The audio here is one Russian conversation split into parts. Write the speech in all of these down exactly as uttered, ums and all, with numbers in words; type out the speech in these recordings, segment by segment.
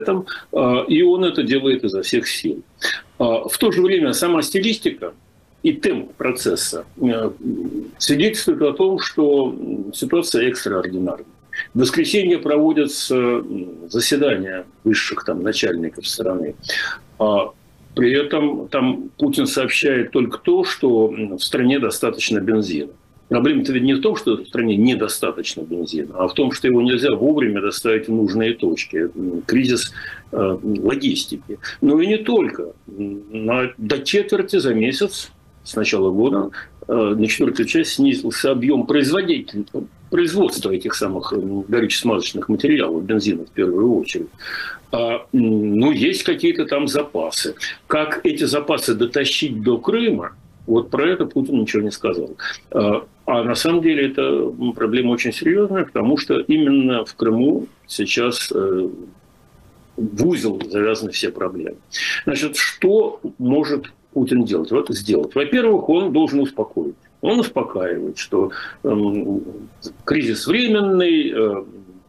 и он это делает изо всех сил. В то же время сама стилистика и темп процесса свидетельствуют о том, что ситуация экстраординарная. В воскресенье проводятся заседания высших там, начальников страны. При этом там Путин сообщает только то, что в стране достаточно бензина. Проблема-то ведь не в том, что в стране недостаточно бензина, а в том, что его нельзя вовремя доставить в нужные точки. Кризис э, логистики. Но и не только. На, до четверти за месяц с начала года э, на четвертую часть снизился объем производства этих самых горюче-смазочных материалов, бензина в первую очередь. А, ну, есть какие-то там запасы. Как эти запасы дотащить до Крыма, вот про это Путин ничего не сказал. А на самом деле это проблема очень серьезная, потому что именно в Крыму сейчас в узел завязаны все проблемы. Значит, что может Путин делать? Вот сделать. Во-первых, он должен успокоить. Он успокаивает, что э, кризис временный, э,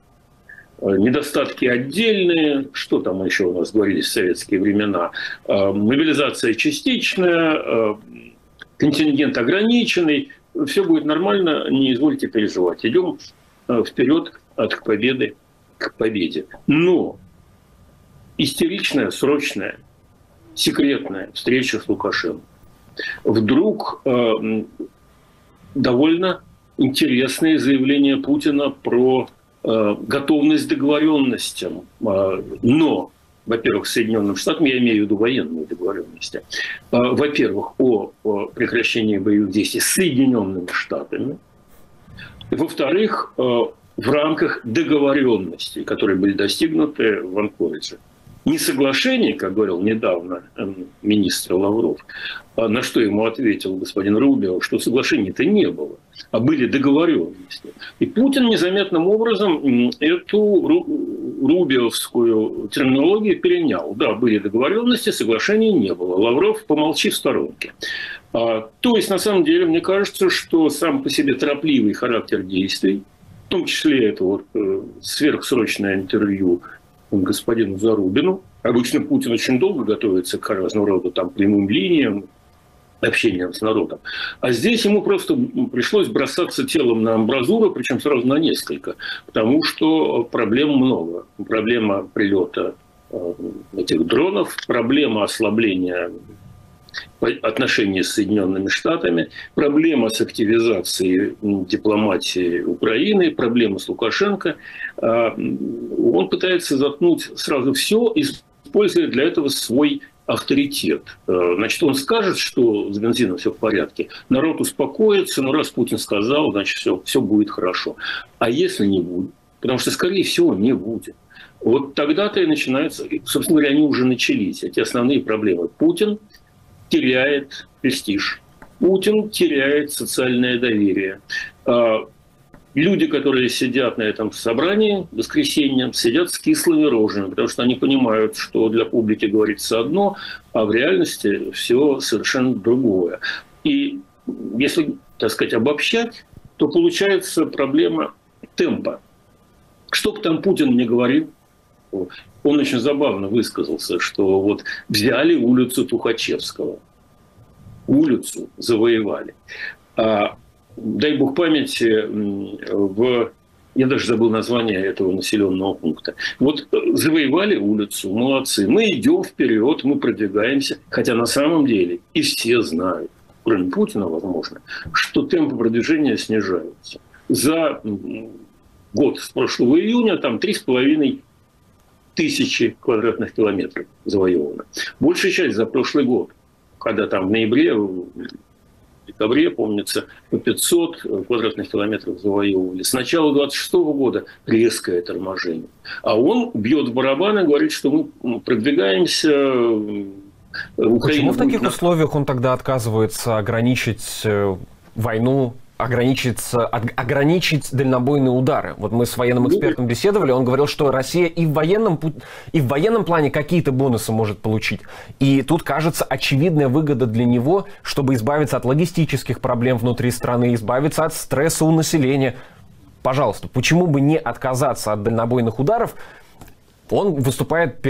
недостатки отдельные, что там еще у нас говорили в советские времена, э, мобилизация частичная, э, контингент ограниченный, все будет нормально, не извольте переживать. Идем вперед от победы к победе. Но истеричная, срочная, секретная встреча с Лукашенко. Вдруг э, довольно интересные заявления Путина про э, готовность к договоренностям. Э, но во-первых, с Соединенными Штатами, я имею в виду военные договоренности, во-первых, о прекращении боевых действий с Соединенными Штатами, во-вторых, в рамках договоренностей, которые были достигнуты в Анкоридже. Не соглашение, как говорил недавно министр Лавров, на что ему ответил господин Рубио, что соглашений-то не было, а были договоренности. И Путин незаметным образом эту рубиовскую терминологию перенял. Да, были договоренности, соглашений не было. Лавров, помолчи в сторонке. То есть, на самом деле, мне кажется, что сам по себе торопливый характер действий, в том числе это вот сверхсрочное интервью господину Зарубину. Обычно Путин очень долго готовится к разного рода там, прямым линиям, общением с народом. А здесь ему просто пришлось бросаться телом на амбразуру, причем сразу на несколько, потому что проблем много. Проблема прилета этих дронов, проблема ослабления отношений с Соединенными Штатами, проблема с активизацией дипломатии Украины, проблема с Лукашенко. Он пытается заткнуть сразу все, используя для этого свой авторитет. Значит, он скажет, что с бензином все в порядке, народ успокоится, но раз Путин сказал, значит, все, все будет хорошо. А если не будет? Потому что, скорее всего, не будет. Вот тогда-то и начинаются, собственно говоря, они уже начались, эти основные проблемы. Путин теряет престиж. Путин теряет социальное доверие. Люди, которые сидят на этом собрании в воскресенье, сидят с кислыми рожами, потому что они понимают, что для публики говорится одно, а в реальности все совершенно другое. И если, так сказать, обобщать, то получается проблема темпа. Что бы там Путин ни говорил, он очень забавно высказался, что вот взяли улицу Тухачевского. Улицу завоевали. А, дай бог памяти, в... я даже забыл название этого населенного пункта. Вот завоевали улицу, молодцы. Мы идем вперед, мы продвигаемся. Хотя на самом деле и все знают, кроме Путина, возможно, что темпы продвижения снижаются. За год с прошлого июня там три с половиной тысячи квадратных километров завоевано. Большая часть за прошлый год, когда там в ноябре, в декабре, помнится, по пятьсот квадратных километров завоевывали. С начала двадцать шестого года резкое торможение. А он бьет в барабан и говорит, что мы продвигаемся. Украина. Почему в таких будет... условиях он тогда отказывается ограничить войну, ограничить, ограничить дальнобойные удары? Вот мы с военным экспертом беседовали, он говорил, что Россия и в военном, и в военном плане какие-то бонусы может получить. И тут, кажется, очевидная выгода для него, чтобы избавиться от логистических проблем внутри страны, избавиться от стресса у населения. Пожалуйста, почему бы не отказаться от дальнобойных ударов? Он выступает перед